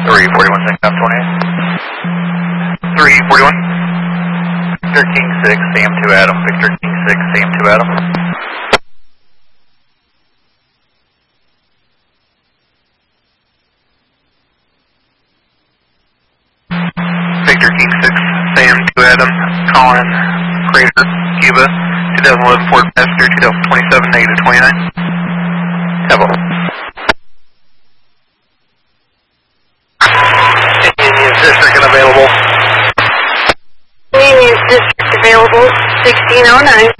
341, second half 28. 341. Victor King 6, Sam 2 Adam. Victor King 6, Sam 2 Adam. Victor King 6, Sam 2 Adam. Colin Crater, Cuba. 2011 Ford passenger, 2027, negative 29. Have a Union District available. Union District available, 1609.